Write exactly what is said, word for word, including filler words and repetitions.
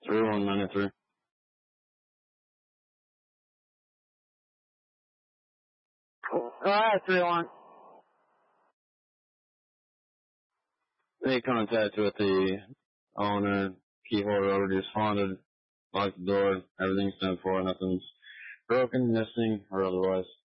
three one nine three. Alright, three one. Made contact with the owner, key holder already responded, locked the door, everything's done for, nothing's broken, missing, or otherwise.